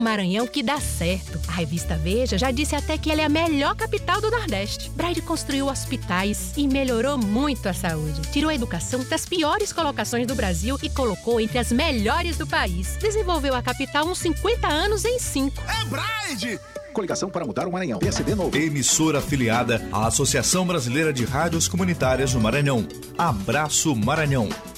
Maranhão que dá certo. A revista Veja já disse até que ela é a melhor capital do Nordeste. Braille construiu hospitais e melhorou muito a saúde. Tirou a educação das piores colocações do Brasil e colocou entre as melhores do país. Desenvolveu a capital uns 50 anos em 5. É Braille! Coligação para mudar o Maranhão. PSD novo. Emissora afiliada à Associação Brasileira de Rádios Comunitárias do Maranhão. Abraço Maranhão.